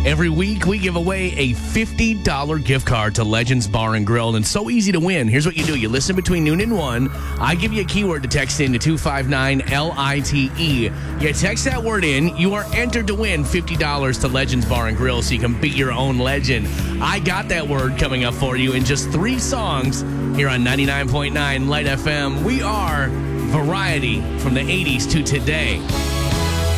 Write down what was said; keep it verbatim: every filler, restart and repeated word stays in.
Every week, we give away a fifty dollars gift card to Legends Bar and Grill, and it's so easy to win. Here's what you do. You listen between noon and one. I give you a keyword to text in to two five nine L I T E. You text that word in, you are entered to win fifty dollars to Legends Bar and Grill so you can beat your own legend. I got that word coming up for you in just three songs here on ninety-nine point nine Light F M. We are variety from the eighties to today.